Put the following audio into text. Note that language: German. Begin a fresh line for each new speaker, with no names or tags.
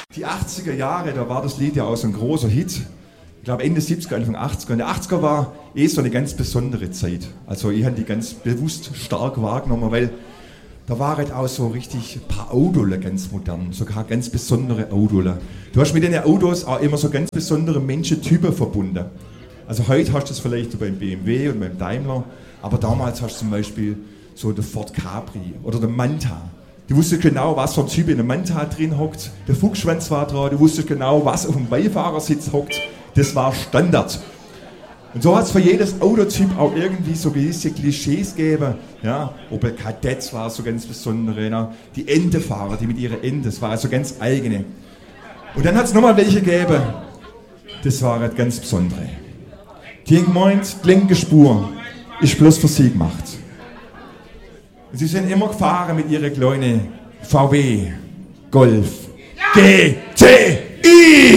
Die 80er Jahre, da war das Lied ja auch so ein großer Hit. Ich glaube Ende 70er, Anfang 80er. Und der 80er war so eine ganz besondere Zeit. Also ich habe die ganz bewusst stark wahrgenommen, weil da waren halt auch so richtig ein paar Autos ganz modern, sogar ganz besondere Autos. Du hast mit den Autos auch immer so ganz besondere Menschentypen verbunden. Also heute hast du das vielleicht beim BMW und beim Daimler, aber damals hast du zum Beispiel so den Ford Capri oder den Manta. Du wusstest genau, was für ein Typ in einem Manta drin hockt. Der Fuchsschwanz war dran, du wusstest genau, was auf dem Beifahrersitz hockt. Das war Standard. Und so hat es für jedes Autotyp auch irgendwie so gewisse Klischees gegeben. Ja, Opel Kadett war so ganz besondere, ne? Die Entefahrer, die mit ihren Enten, das war so ganz eigene. Und dann hat es nochmal welche gegeben, das war halt ganz besondere. Die haben gemeint, die linke Spur ist bloß für sie gemacht. Und sie sind immer gefahren mit ihren kleinen VW Golf GTI.